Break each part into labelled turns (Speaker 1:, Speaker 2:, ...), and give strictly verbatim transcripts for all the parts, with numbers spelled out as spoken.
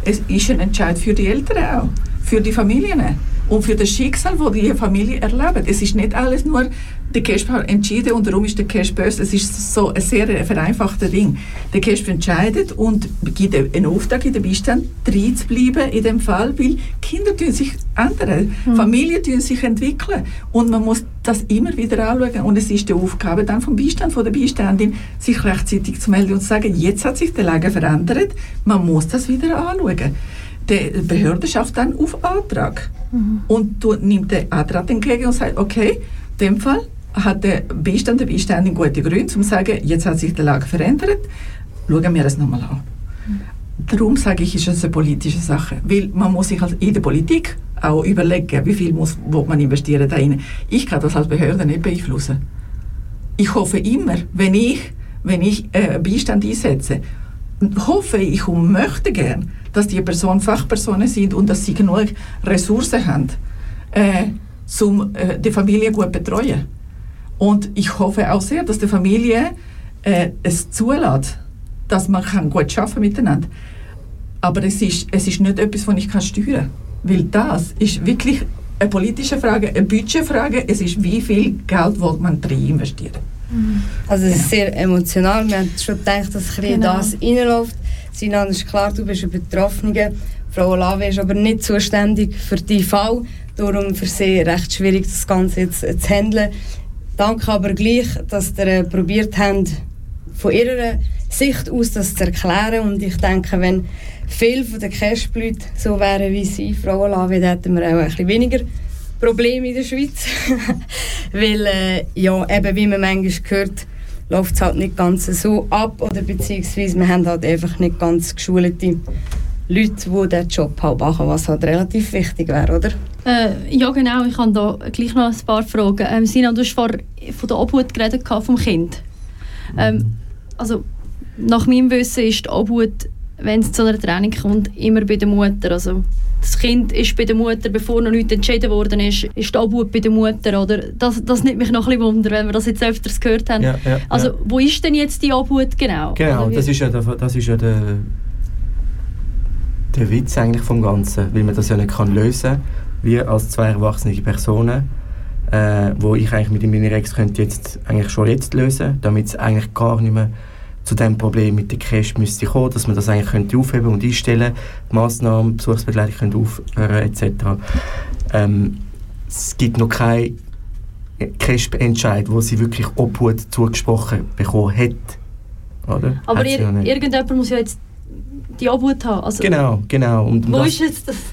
Speaker 1: Es ist ein Entscheid für die Eltern auch, für die Familien und für das Schicksal, das die Familie erlebt. Es ist nicht alles nur der Kesp hat entschieden und darum ist der Kesp böse. Es ist so ein sehr vereinfachtes Ding. Der Kesp entscheidet und gibt einen Auftrag in den Beistand, drin zu bleiben in dem Fall, weil Kinder tun sich ändern, mhm. Familien tun sich entwickeln und man muss das immer wieder anschauen. Und es ist die Aufgabe dann vom Beistand, von der Beiständin, sich rechtzeitig zu melden und zu sagen, jetzt hat sich die Lage verändert, man muss das wieder anschauen. Die Behörde schafft dann auf Antrag mhm. und du nimmst den Antrag entgegen und sagst, okay, in dem Fall hat der Beistand, der Beiständin gute Gründe, um zu sagen, jetzt hat sich die Lage verändert, schauen wir es nochmal an. Mhm. Darum sage ich, ist es eine politische Sache, weil man muss sich in der Politik auch überlegen, wie viel muss, will man investieren da rein. Ich kann das als Behörde nicht beeinflussen. Ich hoffe immer, wenn ich, wenn ich äh, Beistand einsetze, hoffe ich und möchte gern, dass die Personen Fachpersonen sind und dass sie genug Ressourcen haben, äh, um äh, die Familie gut betreuen. Und ich hoffe auch sehr, dass die Familie äh, es zulässt, dass man kann gut arbeiten miteinander. Aber es ist, es ist nicht etwas, was ich kann steuern kann. Weil das ist wirklich eine politische Frage, eine Budgetfrage. Es ist, wie viel Geld will man drin investieren.
Speaker 2: Also es ist sehr emotional. Wir haben schon gedacht, dass ein
Speaker 3: genau.
Speaker 2: das reinläuft. Sinan, ist klar, du bist eine Betroffene. Frau Olave ist aber nicht zuständig für diesen Fall. Darum für sie recht schwierig, das Ganze jetzt zu handeln. Danke aber gleich, dass ihr äh, probiert habt, von ihrer Sicht aus das zu erklären. Und ich denke, wenn viele von den Kesp-Leuten so wären wie Sie, Frau Olave, dann hätten wir auch ein bisschen weniger Probleme in der Schweiz. Weil, äh, ja, eben wie man manchmal hört, läuft es halt nicht ganz so ab. Oder beziehungsweise wir haben halt einfach nicht ganz geschulte Leute, die diesen Job halt machen, was halt relativ wichtig wäre, oder?
Speaker 3: Äh, ja, genau. Ich habe da gleich noch ein paar Fragen. Ähm, Sinan, du hast vorhin von der Obhut geredet, vom Kind. Ähm, also, nach meinem Wissen ist die Obhut, wenn es zu einer Trennung kommt, immer bei der Mutter. Also, das Kind ist bei der Mutter, bevor noch nichts entschieden worden ist, ist die Obhut bei der Mutter. Oder? Das, das nimmt mich noch ein bisschen Wunder, wenn wir das jetzt öfters gehört haben. Ja, ja, also, ja. Wo ist denn jetzt die Obhut genau?
Speaker 4: Genau, das ist ja der, das ist ja der, der Witz eigentlich vom Ganzen, weil man das ja nicht kann lösen kann. Wir als zwei erwachsene Personen, äh, wo ich eigentlich mit meiner Ex könnte jetzt eigentlich schon jetzt lösen, damit es eigentlich gar nicht mehr zu dem Problem mit der Kesp müsste kommen, dass man das eigentlich könnte aufheben und einstellen, Massnahmen, Besuchsbegleitung könnte aufhören et cetera. Ähm, es gibt noch keinen Kesp-Entscheid, wo sie wirklich Obhut zugesprochen bekommen hat. Oder?
Speaker 3: Aber ir- ja irgendjemand muss ja jetzt die Obhut haben. Also,
Speaker 4: genau, genau. Und
Speaker 3: wo
Speaker 4: das,
Speaker 3: ist jetzt das?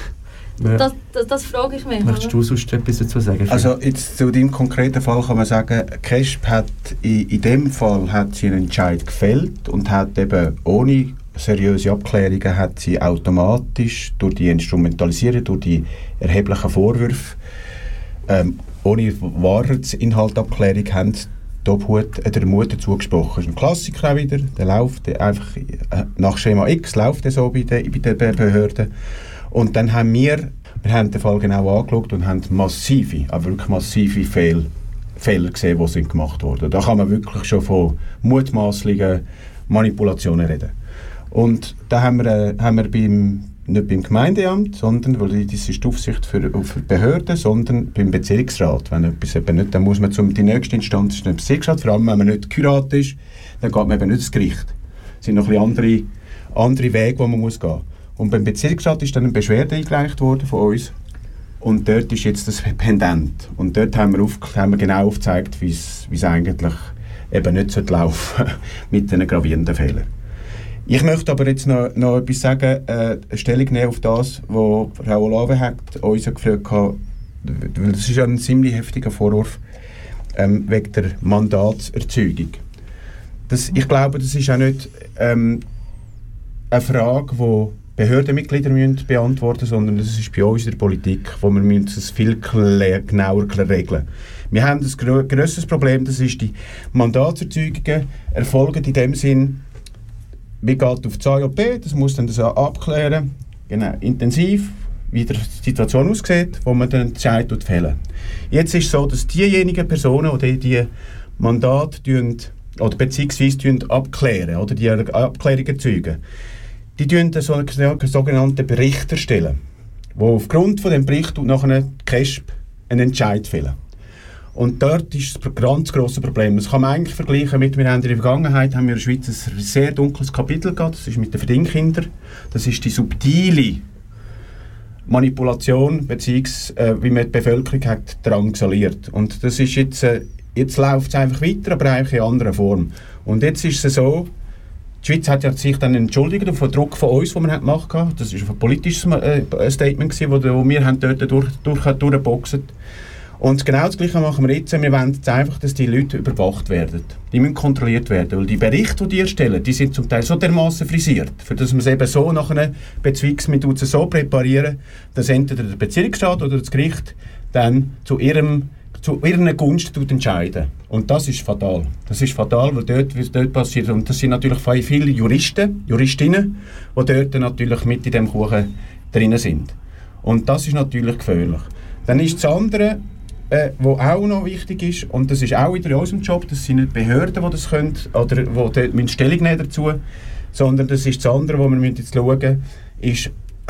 Speaker 3: Das, das, das frage ich mich.
Speaker 4: Möchtest du sonst etwas dazu sagen?
Speaker 5: Also jetzt zu deinem konkreten Fall kann man sagen, Kesp hat in, in dem Fall hat sie einen Entscheid gefällt und hat eben ohne seriöse Abklärungen hat sie automatisch durch die Instrumentalisierung, durch die erheblichen Vorwürfe, ähm, ohne Wahrheitsinhaltabklärung haben die Obhut der Mutter zugesprochen. Das ist ein Klassiker auch wieder, der läuft einfach äh, nach Schema X läuft der so bei den, bei den Behörden. Und dann haben wir, wir haben den Fall genau angeschaut und haben massive, aber wirklich massive Fehl, Fehler gesehen, die sind gemacht wurden. Da kann man wirklich schon von mutmaßlichen Manipulationen reden. Und da haben wir, äh, haben wir beim, nicht beim Gemeindeamt, sondern, weil das ist die Aufsicht für, für Behörden, sondern beim Bezirksrat. Wenn etwas eben nicht, dann muss man zum, die nächste Instanz ist der Bezirksrat, vor allem wenn man nicht geheiratet ist, dann geht man eben nicht ins Gericht. Es sind noch ein bisschen andere, andere Wege, die man muss gehen muss. Und beim Bezirksrat ist dann eine Beschwerde eingereicht worden von uns. Und dort ist jetzt das pendent. Und dort haben wir, auf, haben wir genau aufgezeigt, wie es eigentlich eben nicht laufen sollte mit diesen gravierenden Fehlern. Ich möchte aber jetzt noch, noch etwas sagen, äh, eine Stellung nehmen auf das, was Frau Olave hat uns gefragt hat, weil das ist ja ein ziemlich heftiger Vorwurf ähm, wegen der Mandatserzeugung. Das, ich glaube, das ist auch nicht ähm, eine Frage, die Behördenmitglieder müssen beantworten, sondern das ist bei uns in der Politik, wo wir müssen es viel genauer regeln. Wir haben ein grö- grösseres Problem, das ist die Mandatserzeugungen erfolgen in dem Sinn, wie geht auf die A J P, das muss dann das abklären, genau, intensiv, wie die Situation aussieht, wo man den Entscheid fällen. Jetzt ist es so, dass diejenigen Personen, die die Mandate tun, oder beziehungsweise abklären oder die Abklärung erzeugen, die tun so einen sogenannten Bericht erstellen, wo aufgrund von dem Bericht nachher die K E S P einen Entscheid fällen. Und dort ist das ganz grosse Problem. Das kann man eigentlich vergleichen mit, wir haben in der Vergangenheit haben wir in der Schweiz ein sehr dunkles Kapitel gehabt, das ist mit den Verdingkindern. Das ist die subtile Manipulation, beziehungsweise äh, wie man die Bevölkerung hat drangsaliert. Und das ist jetzt, äh, jetzt läuft es einfach weiter, aber eigentlich in anderer Form. Und jetzt ist es so, die Schweiz hat ja sich dann entschuldigt auf den Druck von uns, den wir gemacht haben. Das war ein politisches äh, Statement, das wo, wo wir haben dort durch, durch, durchgeboxt. Und genau das Gleiche machen wir jetzt. Wir wollen jetzt einfach, dass die Leute überwacht werden. Die müssen kontrolliert werden. Weil die Berichte, die die erstellen, die sind zum Teil so dermassen frisiert, für dass man es eben so nachher bezweigt, man tut es so präparieren, dass entweder der Bezirksstaat oder das Gericht dann zu ihrem zu ihrer Gunst entscheiden. Und das ist fatal. Das ist fatal, was dort, was dort passiert. Und das sind natürlich viele Juristen, Juristinnen, die dort natürlich mit in diesem Kuchen drin sind. Und das ist natürlich gefährlich. Dann ist das andere, äh, was auch noch wichtig ist, und das ist auch wieder in unserem Job, das sind nicht Behörden, die das können, oder die dort Stellung nehmen dazu, sondern das ist das andere, wo wir jetzt schauen müssen, ist,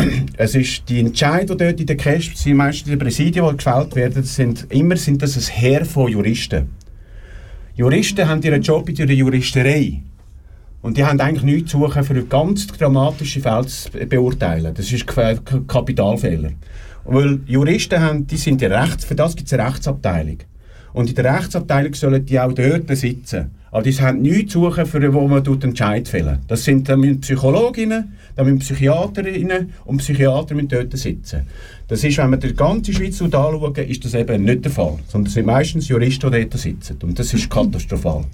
Speaker 5: es ist die Entscheidungen, die dort in der K E S P sind, meistens die Präsidien, die gefällt werden, sind, immer sind das ein Heer von Juristen. Juristen haben ihren Job in ihrer Juristerei. Und die haben eigentlich nichts zu suchen, für ganz dramatische Fälle zu beurteilen. Das ist ein Kapitalfehler. Und weil Juristen haben, die sind die Rechts, für das gibt es eine Rechtsabteilung. Und in der Rechtsabteilung sollen die auch dort sitzen. Aber die haben nichts zu suchen, für wo man Entscheid fällen. Das sind da müssen Psychologinnen, da müssen Psychiaterinnen und Psychiater müssen dort sitzen. Das ist, wenn man die ganze Schweiz anschaut, ist das eben nicht der Fall. Sondern es sind meistens Juristen, die dort sitzen. Und das ist katastrophal.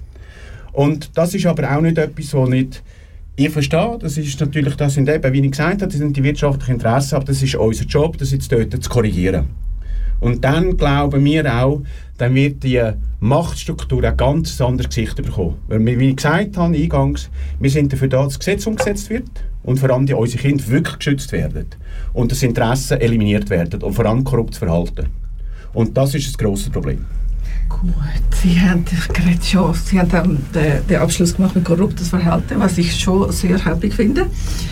Speaker 5: Und das ist aber auch nicht etwas, was nicht... Ich verstehe, das ist natürlich, das sind eben, wie ich gesagt habe, das sind die wirtschaftlichen Interessen, aber das ist unser Job, das jetzt dort zu korrigieren. Und dann glauben wir auch, dann wird die Machtstruktur ein ganz anderes Gesicht bekommen. Weil, wie ich gesagt habe eingangs, wir sind dafür da, dass das Gesetz umgesetzt wird und vor allem die unsere Kinder wirklich geschützt werden und das Interesse eliminiert werden und vor allem korruptes Verhalten. Und das ist das grosse Problem.
Speaker 1: Gut, Sie haben gerade schon, Sie haben den, den Abschluss gemacht mit korruptes Verhalten, was ich schon sehr happy finde.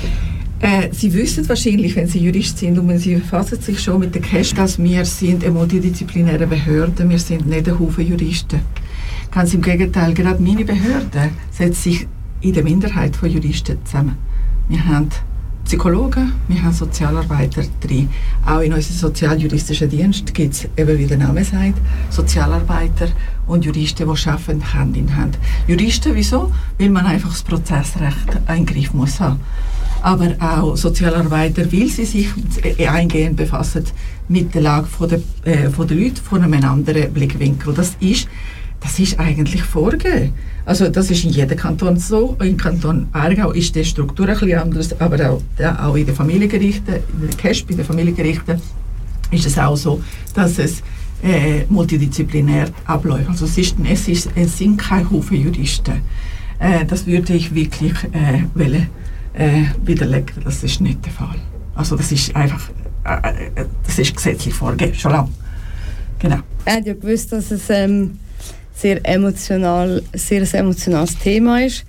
Speaker 1: Äh, Sie wissen wahrscheinlich, wenn Sie Jurist sind und wenn Sie befassen sich schon mit der K E S P, dass wir sind eine multidisziplinäre Behörde, wir sind nicht ein Haufen Juristen. Ganz im Gegenteil, gerade meine Behörde setzt sich in der Minderheit von Juristen zusammen. Wir haben Psychologen, wir haben Sozialarbeiter drin. Auch in unserem sozialjuristischen Dienst gibt es, eben wie der Name sagt, Sozialarbeiter und Juristen, die arbeiten Hand in Hand. Juristen, wieso? Weil man einfach das Prozessrecht einen Griff muss haben. Aber auch Sozialarbeiter, weil sie sich eingehend befassen mit der Lage von der, äh, von der Leute von einem anderen Blickwinkel. Das ist, das ist eigentlich vorgegeben. Also das ist in jedem Kanton so. Im Kanton Aargau ist die Struktur ein bisschen anders, aber auch, ja, auch in den Familiengerichten, in der K E S P, in den Familiengerichten ist es auch so, dass es äh, multidisziplinär abläuft. Also es, ist, es, ist, es sind keine Haufen Juristen. Äh, das würde ich wirklich äh, wollen, äh, widerlegen. Das ist nicht der Fall. Also das ist einfach, äh, das ist gesetzlich vorgegeben, schon lange. Genau.
Speaker 2: Er hat ja gewusst, dass es ähm sehr emotional, sehr ein emotionales Thema ist.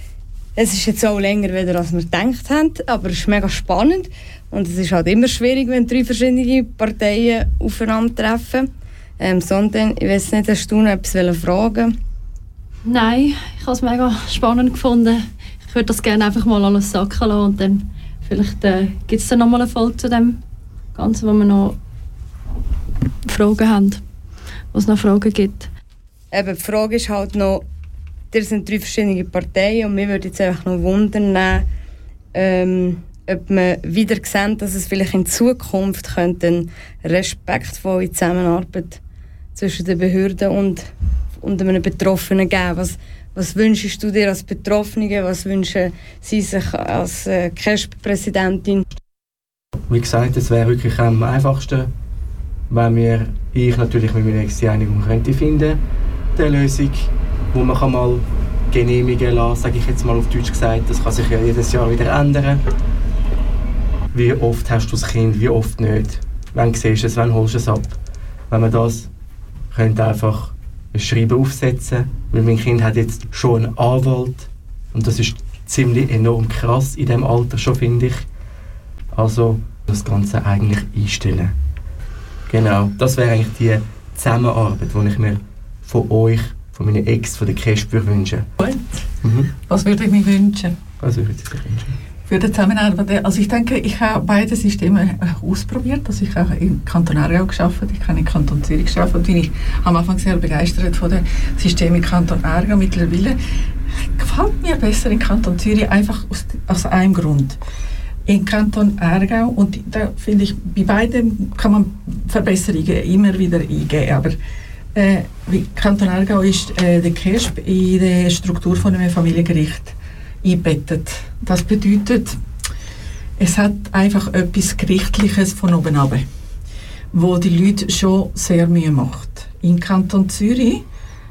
Speaker 2: Es ist jetzt auch länger, wieder, als wir gedacht haben, aber es ist mega spannend und es ist halt immer schwierig, wenn drei verschiedene Parteien aufeinandertreffen. Ähm, sondern, ich weiß nicht, hast du noch etwas fragen?
Speaker 3: Nein, ich habe es mega spannend gefunden. Ich würde das gerne einfach mal alles sacken lassen und dann vielleicht äh, gibt es dann nochmal eine Folge zu dem Ganzen, wo wir noch Fragen haben, wo es noch Fragen gibt.
Speaker 2: Eben, die Frage ist halt noch, das sind drei verschiedene Parteien und mir würde jetzt einfach noch wundern, ähm, ob man wieder sieht, dass es vielleicht in Zukunft könnte eine respektvolle Zusammenarbeit zwischen den Behörden und, und einem Betroffenen geben. Was, was wünschst du dir als Betroffene, was wünschen Sie sich als äh, K E S P-Präsidentin?
Speaker 4: Wie gesagt, es wäre wirklich am einfachsten, wenn wir, ich natürlich mit meiner Ex die Einigung könnte finden, die Lösung, wo man kann mal genehmigen lassen, sage ich jetzt mal auf Deutsch gesagt, das kann sich ja jedes Jahr wieder ändern. Wie oft hast du das Kind, wie oft nicht? Wann siehst du es, wann holst du es ab? Wenn man das könnte einfach ein Schreiben aufsetzen, weil mein Kind hat jetzt schon einen Anwalt und das ist ziemlich enorm krass in diesem Alter schon, finde ich. Also das Ganze eigentlich einstellen. Genau, das wäre eigentlich die Zusammenarbeit, die ich mir von euch, von meinen Ex, von der Cashbücher wünsche.
Speaker 1: Gut.
Speaker 4: Mhm.
Speaker 1: Was würde ich mir wünschen?
Speaker 4: Was würde ich sich wünschen?
Speaker 1: Für die Zusammenarbeit, also ich denke, ich habe beide Systeme ausprobiert. Also ich habe im Kanton Aargau gearbeitet, ich habe in Kanton Zürich gearbeitet und bin ich am Anfang sehr begeistert von dem System im Kanton Aargau. Mittlerweile gefällt mir besser in Kanton Zürich, einfach aus, aus einem Grund. In Kanton Aargau, und da finde ich, bei beiden kann man Verbesserungen immer wieder eingeben, aber äh, wie Kanton Aargau ist äh, der K E S P in der Struktur von einem Familiengericht eingebettet. Das bedeutet, es hat einfach etwas Gerichtliches von oben runter, wo die Leute schon sehr Mühe macht. In Kanton Zürich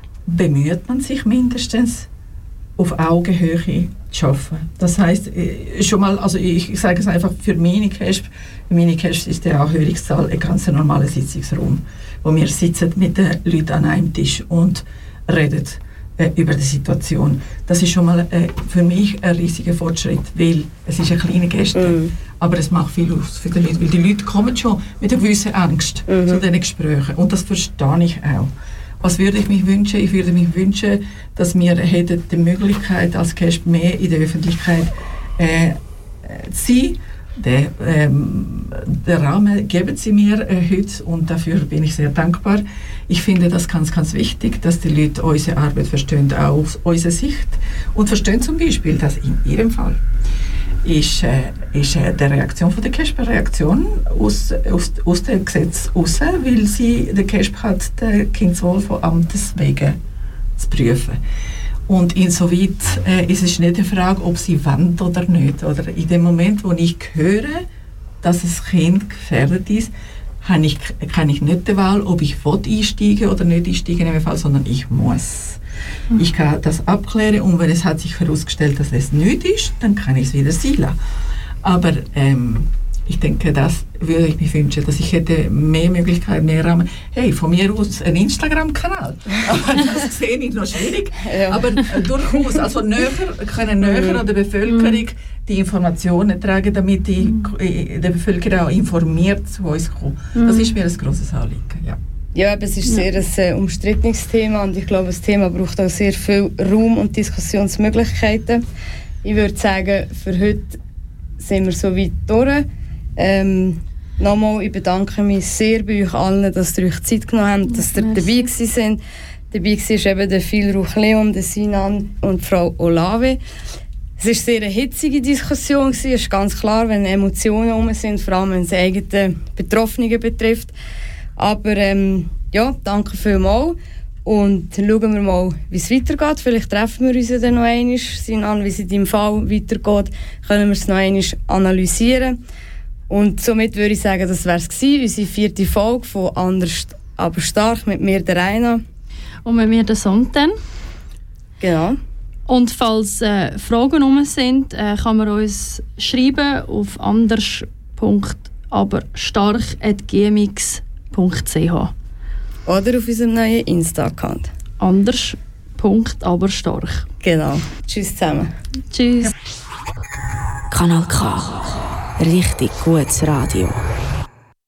Speaker 1: bemüht man sich mindestens, auf Augenhöhe zu arbeiten. Das heisst, schon mal, also ich, ich sage es einfach für Mini-Casp. Mini-Casp ist der Anhörungssaal ein ganz normaler Sitzungsraum, wo wir sitzen mit den Leuten an einem Tisch und reden äh, über die Situation. Das ist schon mal äh, für mich ein riesiger Fortschritt, weil es ist eine kleine Geste, mm. aber es macht viel aus für die Leute, weil die Leute kommen schon mit einer gewissen Angst mm-hmm. zu diesen Gesprächen und das verstehe ich auch. Was würde ich mich wünschen? Ich würde mich wünschen, dass wir hätten die Möglichkeit als K E S P mehr in der Öffentlichkeit äh, zu sein. Den, ähm, den Rahmen geben Sie mir äh, heute und dafür bin ich sehr dankbar. Ich finde das ganz, ganz wichtig, dass die Leute unsere Arbeit verstehen, auch aus unserer Sicht und verstehen zum Beispiel, dass in Ihrem Fall ist, äh, ist äh, die Reaktion von der K E S P eine Reaktion aus, aus, aus dem Gesetz raus, weil sie, der K E S P hat den Kindeswohl von Amtes wegen zu prüfen. Und insoweit äh, ist es nicht die Frage, ob sie wollen oder nicht. Oder in dem Moment, wo ich höre, dass das Kind gefährdet ist, habe ich, kann ich nicht die Wahl, ob ich einsteigen oder nicht einsteigen in dem Fall, sondern ich muss. Mhm. Ich kann das abklären und wenn es hat sich herausgestellt, dass es nicht ist, dann kann ich es wieder sein lassen. Aber ähm, ich denke, das würde ich mir wünschen, dass ich hätte mehr Möglichkeiten, mehr Rahmen. Hey, von mir aus ein Instagram-Kanal. Aber das sehe ich noch schwierig. Ja. Aber äh, durchaus, also näher, können näher an der Bevölkerung die Informationen tragen, damit die, äh, die Bevölkerung auch informiert zu uns kommt. Das ist mir ein grosses Anliegen, ja.
Speaker 2: Ja, aber es ist sehr ein äh, umstrittenes Thema und ich glaube, das Thema braucht auch sehr viel Raum und Diskussionsmöglichkeiten. Ich würde sagen, für heute sind wir so weit durch. Ähm, nochmal, ich bedanke mich sehr bei euch allen, dass ihr euch Zeit genommen habt, dass ihr dabei gewesen seid. Dabei war eben der Phil Ruchleon, der Sinan und Frau Olave. Es war sehr eine hitzige Diskussion. Es ist ganz klar, wenn Emotionen herum sind, vor allem wenn es eigene Betroffene betrifft. Aber ähm, ja, danke vielmals. Und schauen wir mal, wie es weitergeht. Vielleicht treffen wir uns ja dann noch einmal. Sinan, wie es in deinem Fall weitergeht, können wir es noch einmal analysieren. Und somit würde ich sagen, das wäre es gewesen, unsere vierte Folge von «Anders, aber stark» mit mir, der Raina.
Speaker 3: Und mit mir, der Sonten.
Speaker 2: Genau.
Speaker 3: Und falls äh, Fragen rum sind, äh, kann man uns schreiben auf anders punkt aber stark at g m x punkt c h.
Speaker 2: Oder auf unserem neuen Insta-Account.
Speaker 3: Anders punkt aber stark.
Speaker 2: Genau. Tschüss zusammen.
Speaker 3: Tschüss.
Speaker 6: Kanal K. Richtig gutes Radio.